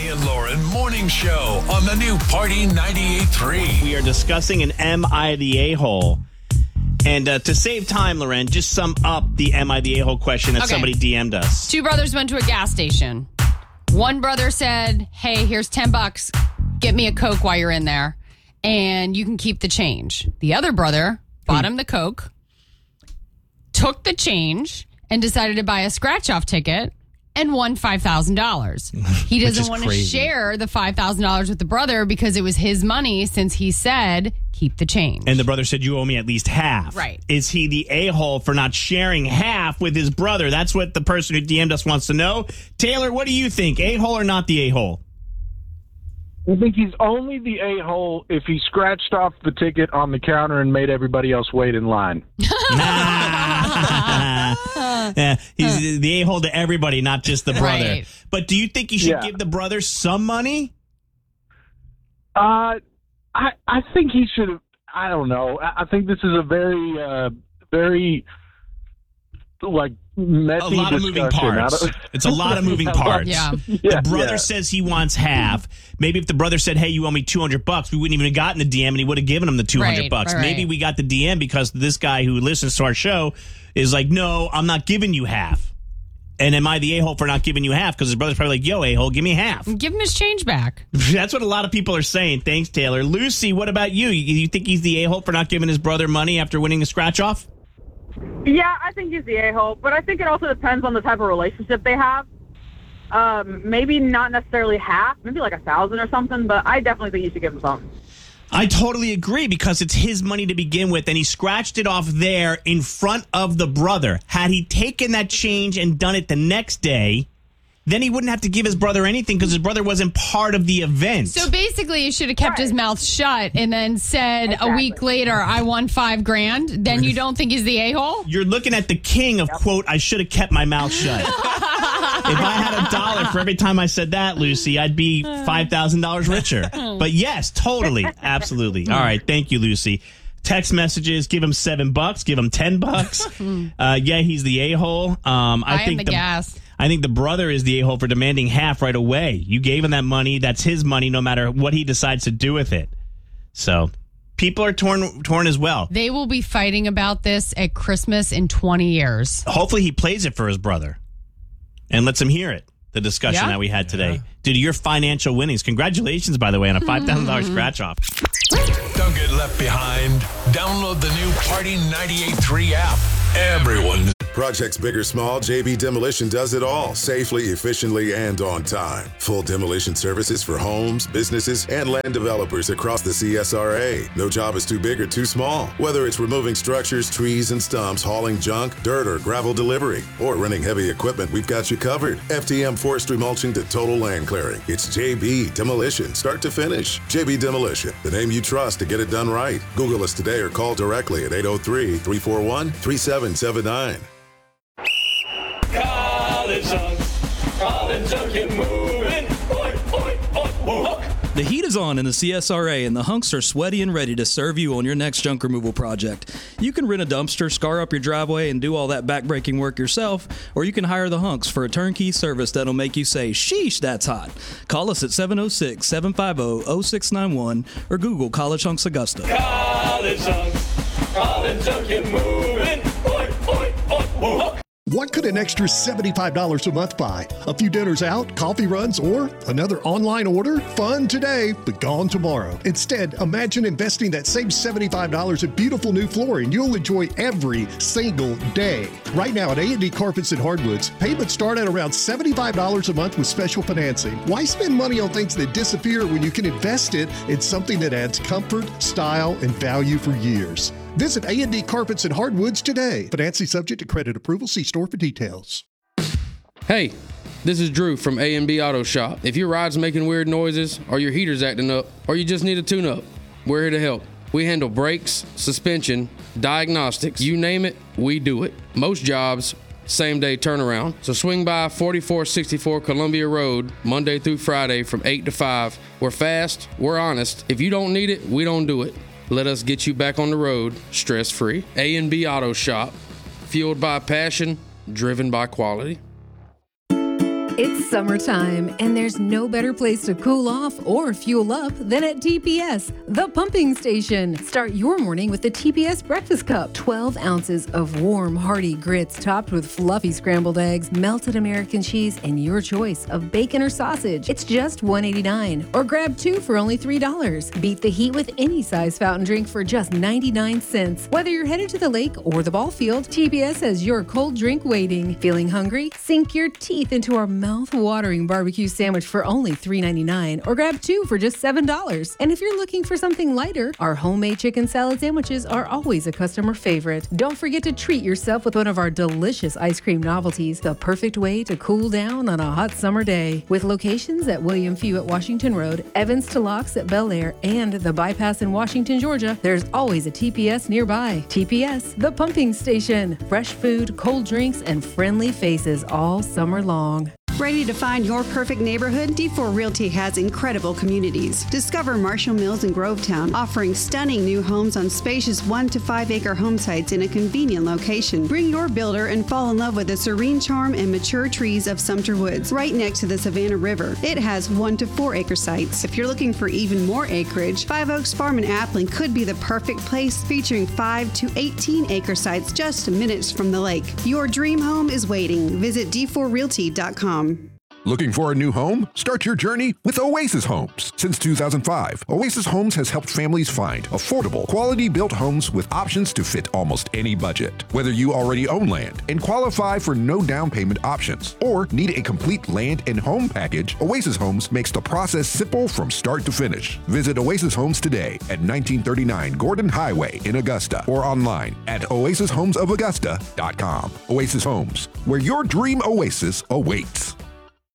Jeremy and Lauren morning show on the new Party 98.3. We are discussing an Am I the A-hole? And to save time, Loren, just sum up the Am I the A-hole question that somebody DM'd us. Two brothers went to a gas station. One brother said, hey, here's $10. Get me a Coke while you're in there, and you can keep the change. The other brother bought him the Coke, took the change, and decided to buy a scratch-off ticket and won $5,000. He doesn't want to share the $5,000 with the brother because it was his money, since he said, keep the change. And the brother said, you owe me at least half. Right. Is he the a-hole for not sharing half with his brother? That's what the person who DM'd us wants to know. Taylor, what do you think? A-hole or not the a-hole? I think he's only the a-hole if he scratched off the ticket on the counter and made everybody else wait in line. Yeah, he's the a-hole to everybody, not just the brother. Right. But do you think you should give the brother some money? I think he should have. I don't know. I think this is a very messy a lot of moving parts. It's a lot of moving parts. Yeah. The brother says he wants half. Maybe if the brother said, hey, you owe me $200, we wouldn't even have gotten the DM and he would have given him the $200. Right. Maybe we got the DM because this guy who listens to our show is like, no, I'm not giving you half. And am I the a-hole for not giving you half? Because his brother's probably like, yo, a-hole, give me half. Give him his change back. That's what a lot of people are saying. Thanks, Taylor. Lucy, what about you? You think he's the a-hole for not giving his brother money after winning a scratch-off? Yeah, I think he's the a-hole, but I think it also depends on the type of relationship they have. Maybe not necessarily half, maybe like 1,000 or something, but I definitely think you should give him something. I totally agree because it's his money to begin with, and he scratched it off there in front of the brother. Had he taken that change and done it the next day, then he wouldn't have to give his brother anything because his brother wasn't part of the event. So basically, he should have kept his mouth shut and then said a week later, I won $5,000. Then you don't think he's the a-hole? You're looking at the king of, quote, I should have kept my mouth shut. If I had $1 for every time I said that, Lucy, I'd be $5,000 richer. But yes, totally. Absolutely. All right. Thank you, Lucy. Text messages, give him $7, give him $10. Yeah, he's the a-hole. I think the gas. I think the brother is the a-hole for demanding half right away. You gave him that money. That's his money no matter what he decides to do with it. So people are torn as well. They will be fighting about this at Christmas in 20 years. Hopefully he plays it for his brother and lets him hear it, the discussion that we had today. Due to your financial winnings. Congratulations, by the way, on a $5,000 scratch-off. Don't get left behind. Download the new Party 98.3 app. Everyone. Projects big or small, JB Demolition does it all safely, efficiently, and on time. Full demolition services for homes, businesses, and land developers across the CSRA. No job is too big or too small. Whether it's removing structures, trees, and stumps, hauling junk, dirt, or gravel delivery, or renting heavy equipment, we've got you covered. FTM forestry mulching to total land clearing. It's JB Demolition, start to finish. JB Demolition, the name you trust to get it done right. Google us today or call directly at 803-341-3779. College Hunk, get moving. The heat is on in the CSRA, and the Hunks are sweaty and ready to serve you on your next junk removal project. You can rent a dumpster, scar up your driveway, and do all that backbreaking work yourself, or you can hire the Hunks for a turnkey service that'll make you say, sheesh, that's hot. Call us at 706-750-0691 or Google College Hunks Augusta. College Hunk, get moving. What could an extra $75 a month buy? A few dinners out, coffee runs, or another online order? Fun today, but gone tomorrow. Instead, imagine investing that same $75 in beautiful new flooring you'll enjoy every single day. Right now at A&D Carpets and Hardwoods, payments start at around $75 a month with special financing. Why spend money on things that disappear when you can invest it in something that adds comfort, style, and value for years? Visit A&D Carpets and Hardwoods today. Financing subject to credit approval. See store for details. Hey, this is Drew from A&B Auto Shop. If your ride's making weird noises, or your heater's acting up, or you just need a tune-up, we're here to help. We handle brakes, suspension, diagnostics, you name it, we do it. Most jobs, same-day turnaround. So swing by 4464 Columbia Road, Monday through Friday from 8 to 5. We're fast, we're honest. If you don't need it, we don't do it. Let us get you back on the road, stress-free. A&B Auto Shop, fueled by passion, driven by quality. It's summertime, and there's no better place to cool off or fuel up than at TPS, the pumping station. Start your morning with the TPS Breakfast Cup. 12 ounces of warm, hearty grits topped with fluffy scrambled eggs, melted American cheese, and your choice of bacon or sausage. It's just $1.89, or grab 2 for only $3. Beat the heat with any size fountain drink for just 99 cents. Whether you're headed to the lake or the ball field, TPS has your cold drink waiting. Feeling hungry? Sink your teeth into our mouth-watering barbecue sandwich for only $3.99, or grab 2 for just $7. And if you're looking for something lighter, our homemade chicken salad sandwiches are always a customer favorite. Don't forget to treat yourself with one of our delicious ice cream novelties, the perfect way to cool down on a hot summer day. With locations at William Few at Washington Road, Evans to Locks at Bel Air, and the Bypass in Washington, Georgia, there's always a TPS nearby. TPS, the pumping station. Fresh food, cold drinks, and friendly faces all summer long. Ready to find your perfect neighborhood? D4 Realty has incredible communities. Discover Marshall Mills in Grovetown, offering stunning new homes on spacious 1 to 5 acre home sites in a convenient location. Bring your builder and fall in love with the serene charm and mature trees of Sumter Woods, right next to the Savannah River. It has 1 to 4 acre sites. If you're looking for even more acreage, Five Oaks Farm in Appling could be the perfect place, featuring 5 to 18 acre sites just minutes from the lake. Your dream home is waiting. Visit d4realty.com. Looking for a new home? Start your journey with Oasis Homes. Since 2005, Oasis Homes has helped families find affordable, quality-built homes with options to fit almost any budget. Whether you already own land and qualify for no down payment options, or need a complete land and home package, Oasis Homes makes the process simple from start to finish. Visit Oasis Homes today at 1939 Gordon Highway in Augusta, or online at oasishomesofaugusta.com. Oasis Homes, where your dream oasis awaits.